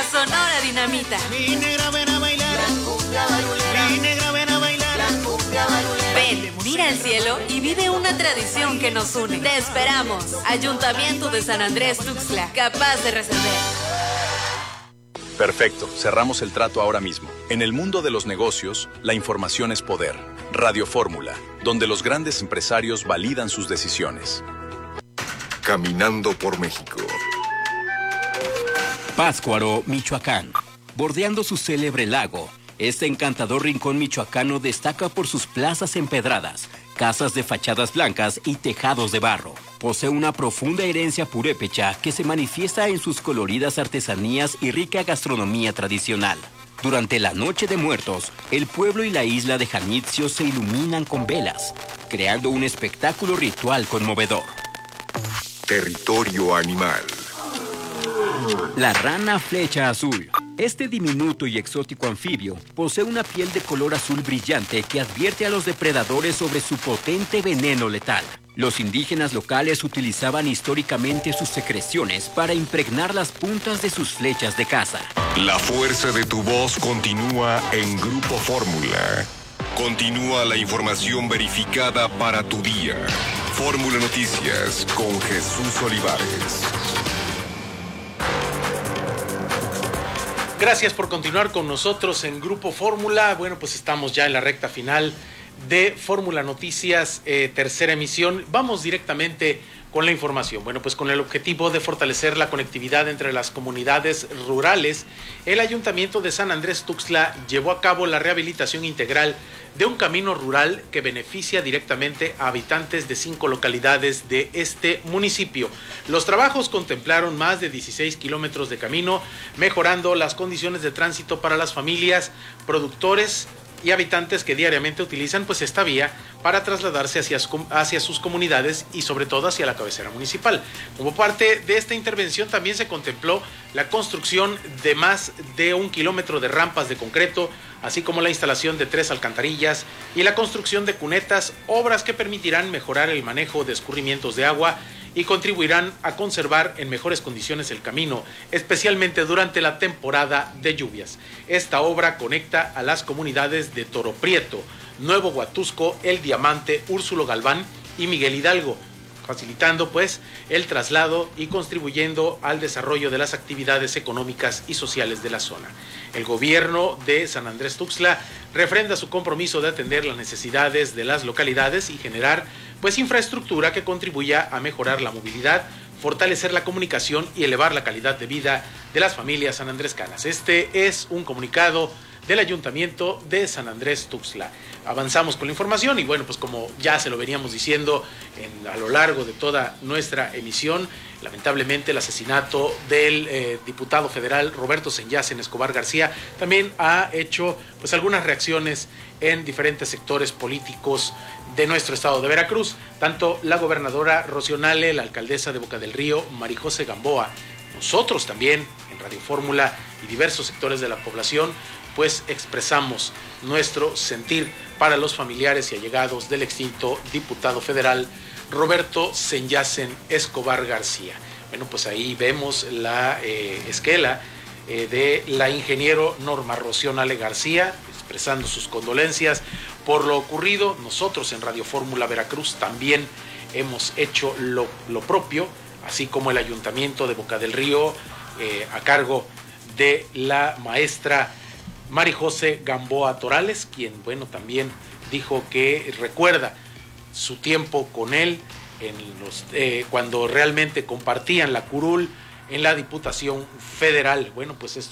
La Sonora Dinamita. Mi negra, ven a bailar. La cumbia barulera. Mi negra, ven a bailar. La cumbia barulera. Ven, mira al cielo y vive una tradición que nos une. Te esperamos. Ayuntamiento de San Andrés Tuxtla, capaz de resolver. Perfecto, cerramos el trato ahora mismo. En el mundo de los negocios, la información es poder. Radio Fórmula, donde los grandes empresarios validan sus decisiones. Caminando por México. Pátzcuaro, Michoacán. Bordeando su célebre lago, este encantador rincón michoacano destaca por sus plazas empedradas, casas de fachadas blancas y tejados de barro. Posee una profunda herencia purépecha que se manifiesta en sus coloridas artesanías y rica gastronomía tradicional. Durante la Noche de Muertos, el pueblo y la isla de Janitzio se iluminan con velas, creando un espectáculo ritual conmovedor. Territorio animal. La rana flecha azul. Este diminuto y exótico anfibio posee una piel de color azul brillante que advierte a los depredadores sobre su potente veneno letal. Los indígenas locales utilizaban históricamente sus secreciones para impregnar las puntas de sus flechas de caza. La fuerza de tu voz continúa en Grupo Fórmula. Continúa la información verificada para tu día. Fórmula Noticias con Jesús Olivares. Gracias por continuar con nosotros en Grupo Fórmula. Bueno, pues estamos ya en la recta final de Fórmula Noticias, tercera emisión. Vamos directamente con la información. Bueno, pues con el objetivo de fortalecer la conectividad entre las comunidades rurales, el Ayuntamiento de San Andrés Tuxtla llevó a cabo la rehabilitación integral de un camino rural que beneficia directamente a habitantes de 5 localidades de este municipio. Los trabajos contemplaron más de 16 kilómetros de camino, mejorando las condiciones de tránsito para las familias, productores y habitantes que diariamente utilizan pues esta vía para trasladarse hacia sus comunidades y sobre todo hacia la cabecera municipal. Como parte de esta intervención también se contempló la construcción de más de 1 kilómetro de rampas de concreto, así como la instalación de 3 alcantarillas y la construcción de cunetas, obras que permitirán mejorar el manejo de escurrimientos de agua y contribuirán a conservar en mejores condiciones el camino, especialmente durante la temporada de lluvias. Esta obra conecta a las comunidades de Toro Prieto, Nuevo Huatusco, El Diamante, Úrsulo Galván y Miguel Hidalgo, facilitando pues el traslado y contribuyendo al desarrollo de las actividades económicas y sociales de la zona. El gobierno de San Andrés Tuxtla refrenda su compromiso de atender las necesidades de las localidades y generar pues infraestructura que contribuya a mejorar la movilidad, fortalecer la comunicación y elevar la calidad de vida de las familias sanandrescanas. Este es un comunicado del Ayuntamiento de San Andrés Tuxtla. Avanzamos con la información y bueno, pues como ya se lo veníamos diciendo a lo largo de toda nuestra emisión, lamentablemente el asesinato del diputado federal Roberto Senyacen Escobar García también ha hecho pues algunas reacciones en diferentes sectores políticos de nuestro estado de Veracruz. Tanto la gobernadora Rocío Nale, la alcaldesa de Boca del Río, Marijose Gamboa, nosotros también en Radio Fórmula y diversos sectores de la población, pues expresamos nuestro sentir para los familiares y allegados del extinto diputado federal Roberto Senyacen Escobar García. Bueno, pues ahí vemos la esquela de la ingeniero Norma Rocío Nale García, expresando sus condolencias por lo ocurrido. Nosotros en Radio Fórmula Veracruz también hemos hecho lo propio, así como el Ayuntamiento de Boca del Río, a cargo de la maestra Marijose Gamboa Torales, quien, bueno, también dijo que recuerda su tiempo con él cuando realmente compartían la curul en la Diputación Federal. Bueno, pues esto